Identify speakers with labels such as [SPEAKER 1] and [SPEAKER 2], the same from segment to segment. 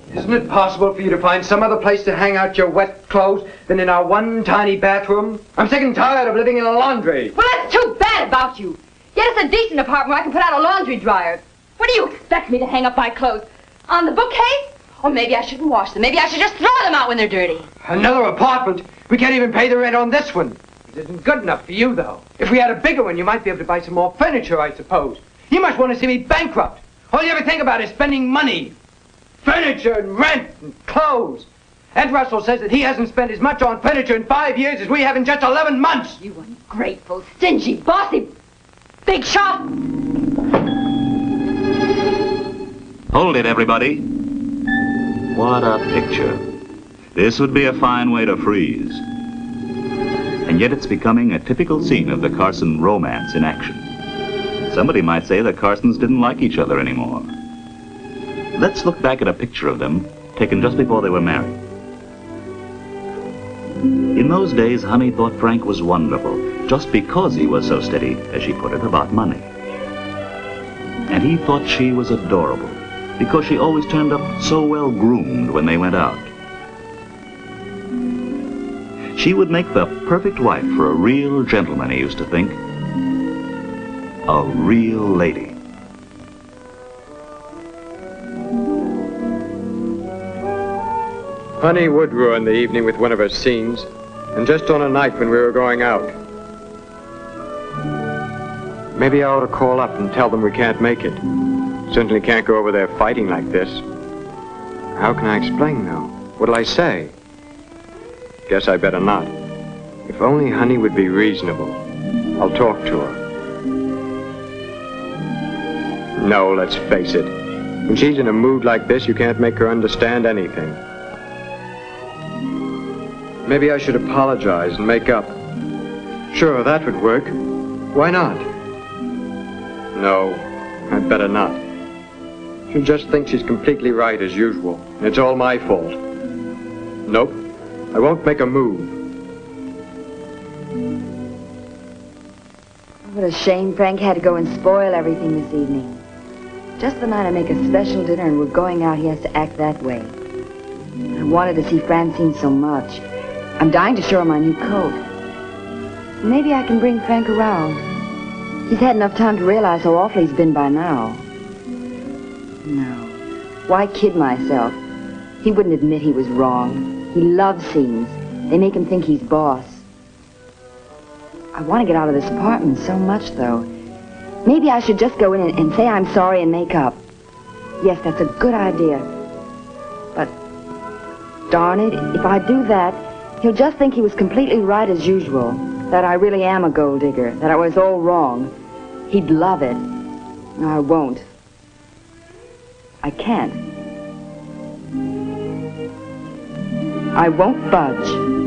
[SPEAKER 1] Isn't it possible for you to find some other place to hang out your wet clothes than in our one tiny bathroom? I'm sick and tired of living in a laundry.
[SPEAKER 2] Well, that's too bad about you. Get us a decent apartment where I can put out a laundry dryer. Where do you expect me to hang up my clothes? On the bookcase? Or maybe I shouldn't wash them. Maybe I should just throw them out when they're dirty.
[SPEAKER 1] Another apartment? We can't even pay the rent on this one. It isn't good enough for you, though. If we had a bigger one, you might be able to buy some more furniture, I suppose. You must want to see me bankrupt. All you ever think about is spending money. Furniture and rent and clothes. Ed Russell says that he hasn't spent as much on furniture in 5 years as we have in just 11 months.
[SPEAKER 2] You ungrateful, stingy, bossy, big shot.
[SPEAKER 3] Hold it, everybody. What a picture. This would be a fine way to freeze. And yet it's becoming a typical scene of the Carson romance in action. Somebody might say the Carsons didn't like each other anymore. Let's look back at a picture of them taken just before they were married. In those days, Honey thought Frank was wonderful, just because he was so steady, as she put it, about money. And he thought she was adorable, because she always turned up so well groomed when they went out. She would make the perfect wife for a real gentleman, he used to think. A real lady.
[SPEAKER 1] Honey would ruin the evening with one of her scenes, and just on a night when we were going out. Maybe I ought to call up and tell them we can't make it. Certainly can't go over there fighting like this. How can I explain, though? What'll I say? Guess I better not. If only Honey would be reasonable. I'll talk to her. No, let's face it. When she's in a mood like this, you can't make her understand anything. Maybe I should apologize and make up. Sure, that would work. Why not? No, I'd better not. She'll just think she's completely right as usual. It's all my fault. Nope, I won't make a move.
[SPEAKER 4] What a shame Frank had to go and spoil everything this evening. Just the night I make a special dinner and we're going out, he has to act that way. I wanted to see Francine so much. I'm dying to show her my new coat. Maybe I can bring Frank around. He's had enough time to realize how awful he's been by now. No. Why kid myself? He wouldn't admit he was wrong. He loves scenes. They make him think he's boss. I want to get out of this apartment so much, though. Maybe I should just go in and say I'm sorry and make up. Yes, that's a good idea. But, darn it, if I do that, he'll just think he was completely right as usual, that I really am a gold digger, that I was all wrong. He'd love it. No, I won't. I can't. I won't budge.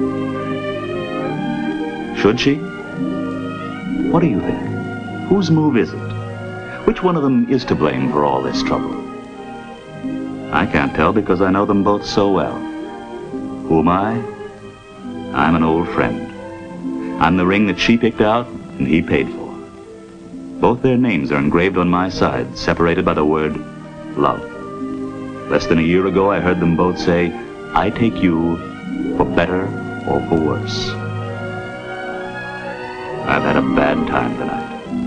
[SPEAKER 3] Should she? What do you think? Whose move is it? Which one of them is to blame for all this trouble? I can't tell because I know them both so well. Who am I? I'm an old friend. I'm the ring that she picked out and he paid for. Both their names are engraved on my side, separated by the word love. Less than a year ago, I heard them both say, I take you for better or for worse. I've had a bad time tonight.